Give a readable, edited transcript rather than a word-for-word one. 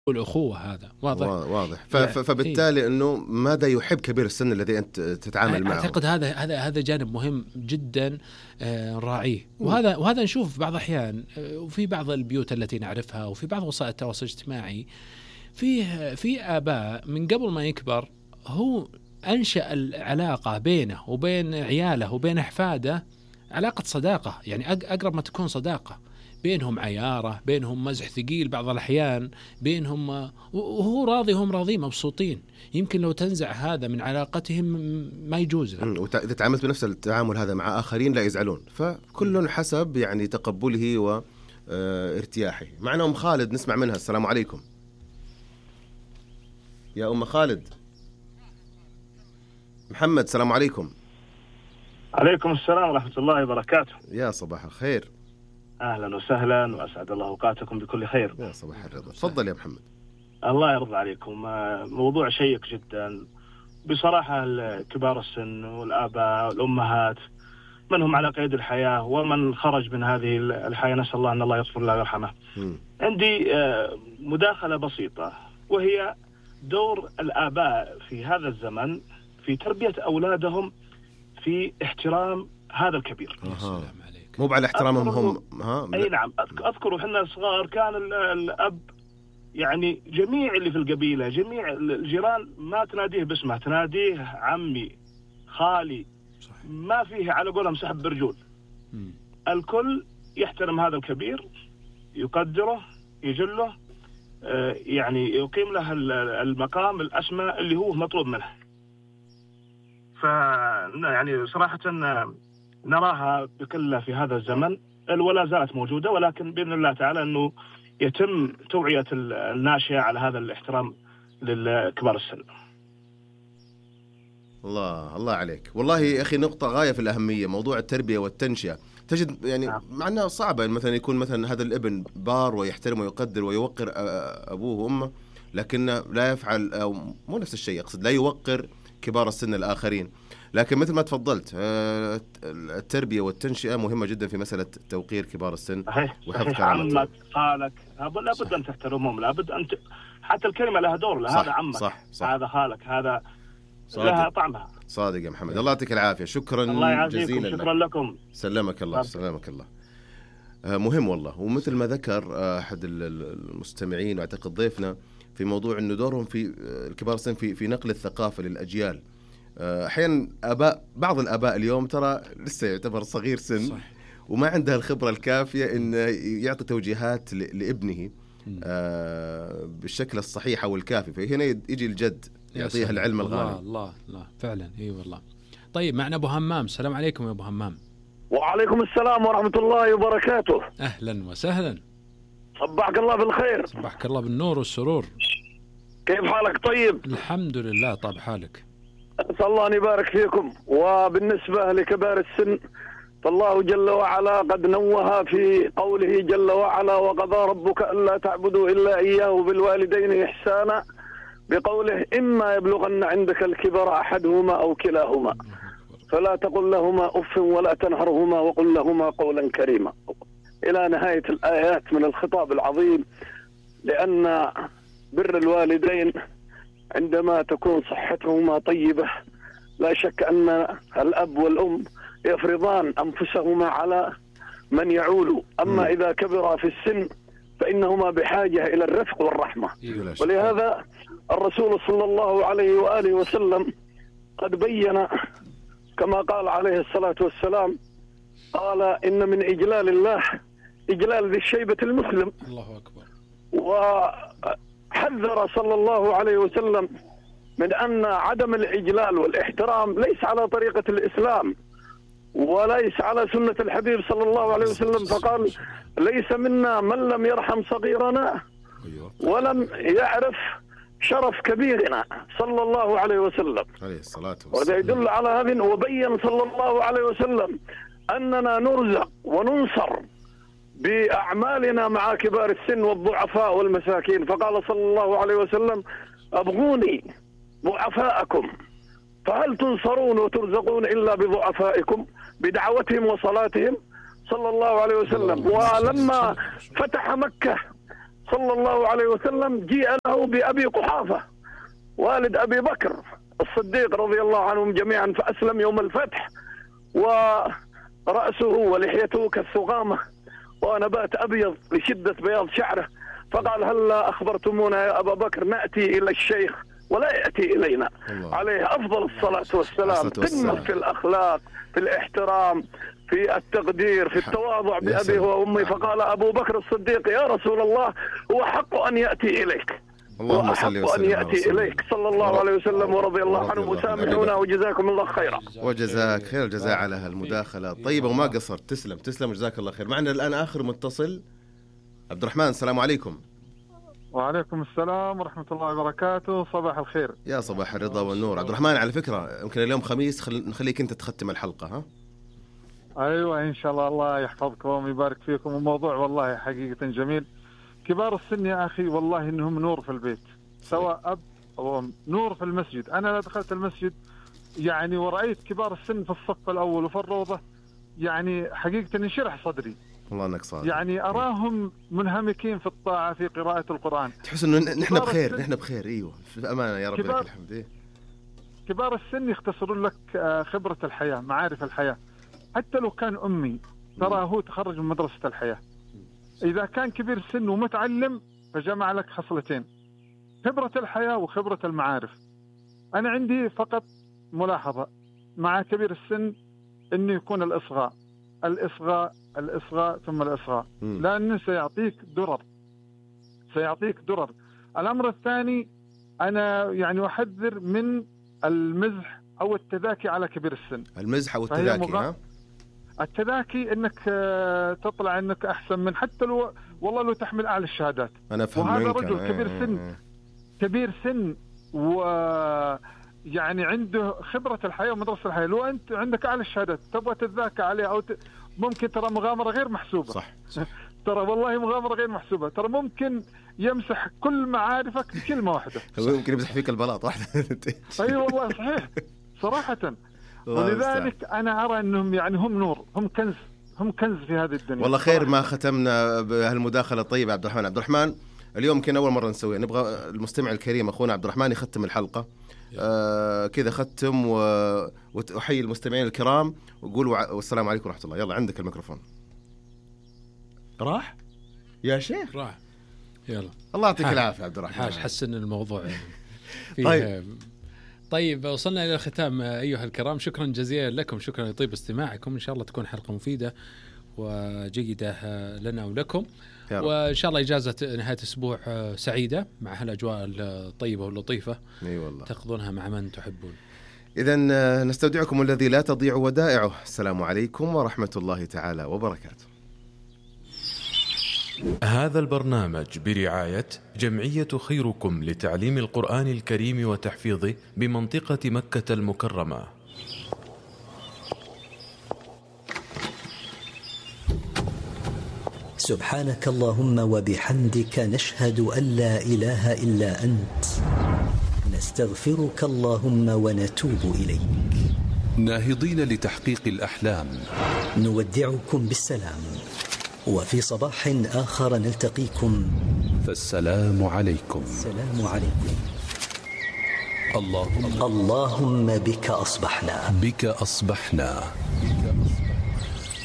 والأخوة، هذا واضح. واضح. فبالتالي أنه ماذا يحب كبير السن الذي أنت تتعامل معه؟ أعتقد هذا جانب مهم جدا نراعيه، وهذا نشوف بعض الأحيان وفي بعض البيوت التي نعرفها وفي بعض وسائل التواصل الاجتماعي، في آباء من قبل ما يكبر هو أنشأ العلاقة بينه وبين عياله وبين أحفاده علاقة صداقة، يعني أقرب ما تكون صداقة بينهم، عيارة بينهم، مزح ثقيل بعض الأحيان بينهم، وهو راضي هم راضين مبسوطين. يمكن لو تنزع هذا من علاقتهم ما يجوز له. وإذا تعاملت بنفس التعامل هذا مع آخرين لا يزعلون، فكل حسب يعني تقبله وارتياحه. معنا أم خالد نسمع منها. السلام عليكم يا أم خالد. محمد السلام عليكم. عليكم السلام ورحمة الله وبركاته. يا صباح الخير. أهلا وسهلا وأسعد الله أوقاتكم بكل خير. يا صباح الرضا. تفضل يا محمد. الله يرضى عليكم. موضوع شيق جدا بصراحة. كبار السن والآباء والأمهات من هم على قيد الحياة ومن خرج من هذه الحياة، نسأل الله أن الله يغفر له ويرحمه. عندي مداخلة بسيطة، وهي دور الآباء في هذا الزمن في تربية أولادهم في احترام هذا الكبير. مو على احترامهم هم. أي نعم. أذكر وحنا صغار كان الأب يعني جميع اللي في القبيلة، جميع الجيران ما تناديه باسمه، تناديه عمي، خالي. صحيح. ما فيه على قولهم سحب برجول. الكل يحترم هذا الكبير، يقدره، يجله، يعني يقيم له المقام الأسمى اللي هو مطلوب منه. يعني صراحة نراها بكلها في هذا الزمن، ولا زالت موجودة، ولكن بإذن الله تعالى أنه يتم توعية الناشئة على هذا الاحترام للكبار السن. الله عليك. والله يا أخي نقطة غاية في الأهمية، موضوع التربية والتنشئة. تجد يعني مع أنها صعبة، مثلا يكون مثلا هذا الابن بار ويحترم ويقدر ويوقر أبوه وأمه، لكن لا يفعل، أو مو نفس الشيء، أقصد لا يوقر كبار السن الآخرين. لكن مثل ما تفضلت، التربية والتنشئة مهمة جدا في مسألة توقير كبار السن وحفظ كرامتهم. عمك، خالك، لابد أن تحترمهم، لابد أن حتى الكلمة لها دور. هذا عمك، صح. هذا خالك، هذا لها طعمها. صادق يا محمد. الله يعطيك العافية. شكرا جزيلا. شكرا لكم. سلمك الله. سلامك الله. مهم والله. ومثل ما ذكر أحد المستمعين واعتقد ضيفنا في موضوع أنه دورهم في الكبار السن في نقل الثقافة للأجيال. أحيانا بعض الآباء اليوم ترى لسه يعتبر صغير سن. صح. وما عنده الخبرة الكافية إن يعطي توجيهات لابنه بالشكل الصحيح أو الكافي، فهنا يجي الجد يعطيها العلم الغالي. الله فعلا. والله. طيب معنا أبو همام. السلام عليكم يا أبو همام. وعليكم السلام ورحمة الله وبركاته. أهلا وسهلا. صبحك الله بالخير. صبحك الله بالنور والسرور. كيف حالك؟ طيب الحمد لله. طاب حالك. أسأل الله أن يبارك فيكم. وبالنسبة لكبار السن فالله جل وعلا قد نوه في قوله جل وعلا: وقضى ربك ألا تعبدوا إلا إياه وبالوالدين إحسانا، بقوله: إما يبلغن عندك الكبر أحدهما أو كلاهما فلا تقل لهما أف ولا تنهرهما وقل لهما قولا كريما، إلى نهاية الآيات من الخطاب العظيم. لأن بر الوالدين عندما تكون صحتهما طيبة لا شك أن الأب والأم يفرضان أنفسهما على من يعول. أما إذا كبرا في السن فإنهما بحاجة إلى الرفق والرحمة. ولهذا الرسول صلى الله عليه وآله وسلم قد بين كما قال عليه الصلاة والسلام، قال: إن من إجلال الله إجلال ذي الشيبة المسلم. الله أكبر. وحذر صلى الله عليه وسلم من أن عدم الإجلال والاحترام ليس على طريقة الإسلام وليس على سنة الحبيب صلى الله عليه وسلم، فقال: ليس منا من لم يرحم صغيرنا ولم يعرف شرف كبيرنا صلى الله عليه وسلم. وهذا يدل على هذا. وبين صلى الله عليه وسلم أننا نرزق وننصر بأعمالنا مع كبار السن والضعفاء والمساكين، فقال صلى الله عليه وسلم: أبغوني ضعفاءكم فهل تنصرون وترزقون إلا بضعفائكم بدعوتهم وصلاتهم صلى الله عليه وسلم. ولما فتح مكة صلى الله عليه وسلم جيء له بأبي قحافة والد أبي بكر الصديق رضي الله عنهم جميعا، فأسلم يوم الفتح، ورأسه ولحيته كالثغامة ونبات أبيض لشدة بياض شعره، فقال هلا أخبرتمونا يا أبا بكر نأتي إلى الشيخ ولا يأتي إلينا. عليه أفضل الصلاة والسلام. قمة في الأخلاق، في الاحترام، في التقدير، في التواضع بأبيه وأمي. فقال أبو بكر الصديق يا رسول الله هو حق أن يأتي إليك، اللهم صل وسلم أن يأتي إليك صلى الله عليه وسلم ورضي الله عنه. وسامحونا وجزاكم الله خيرا. وجزاك خير الجزاء على هالمداخلة الطيبة وما قصرت. تسلم وجزاك الله خير. معنا الآن آخر متصل عبد الرحمن. السلام عليكم. وعليكم السلام ورحمة الله وبركاته. صباح الخير. يا صباح الرضا والنور. عبد الرحمن على فكرة يمكن اليوم خميس نخليك أنت تختم الحلقة. ها أيوة إن شاء الله. الله يحفظكم ويبارك فيكم. الموضوع والله حقيقة جميل. كبار السن يا أخي والله إنهم نور في البيت، سواء أب أو أم. نور في المسجد. أنا دخلت المسجد يعني ورأيت كبار السن في الصف الأول وفي الروضة، يعني حقيقة انشرح صدري. والله انك صادق. يعني اراهم منهمكين في الطاعه في قراءه القران. تحس انه نحن بخير. ايوه في امانه يا رب لك الحمد. إيه؟ كبار السن يختصرون لك خبره الحياه، معارف الحياه. حتى لو كان امي ترى هو تخرج من مدرسه الحياه. اذا كان كبير السن ومتعلم فجمع لك خصلتين، خبره الحياه وخبره المعارف. انا عندي فقط ملاحظه مع كبير السن انه يكون الإصغاء ثم الإصغاء، لأنه سيعطيك درر. الأمر الثاني أنا يعني أحذر من المزح أو التذاكي على كبير السن. المزح أو التذاكي التذاكي إنك تطلع إنك أحسن من، حتى لو والله لو تحمل أعلى الشهادات. أنا أفهم وهذا منك. رجل كبير سن و يعني عنده خبرة الحياة ومدرسة الحياة. لو أنت عندك أعلى الشهادات تبغى تتذاكى عليه أو ممكن ترى مغامرة غير محسوبة. صح. ترى والله مغامرة غير محسوبة. ترى ممكن يمسح كل معارفك بكلمة واحدة. ممكن يمسح فيك البلاط واحدة. أي والله صحيح صراحة. ولذلك أنا أرى أنهم يعني هم نور، هم كنز في هذه الدنيا. والله خير ما ختمنا بهالمداخلة الطيبة. عبد الرحمن اليوم كان أول مرة نسويها. نبغى المستمع الكريم أخونا عبد الرحمن يختم الحلقة كذا. ختم وأحيي المستمعين الكرام وقول والسلام عليكم ورحمة الله. يلا عندك الميكروفون. راح يا شيخ راح. يلا الله يعطيك العافية عبد الرحمن. حسن الموضوع فيه. طيب وصلنا إلى الختام أيها الكرام. شكرا جزيلا لكم، شكرا لطيب استماعكم. إن شاء الله تكون حلقة مفيدة وجيدة لنا ولكم، وإن شاء الله إجازة نهاية أسبوع سعيدة مع هالأجواء الطيبة واللطيفة. أي والله تقضونها مع من تحبون. إذن نستودعكم الذي لا تضيع ودائعه. السلام عليكم ورحمة الله تعالى وبركاته. هذا البرنامج برعاية جمعية خيركم لتعليم القرآن الكريم وتحفيظه بمنطقة مكة المكرمة. سبحانك اللهم وبحمدك نشهد أن لا إله إلا أنت، نستغفرك اللهم ونتوب إليك. ناهضين لتحقيق الأحلام نودعكم بالسلام، وفي صباح آخر نلتقيكم، فالسلام عليكم. السلام عليكم. اللهم بك أصبحنا.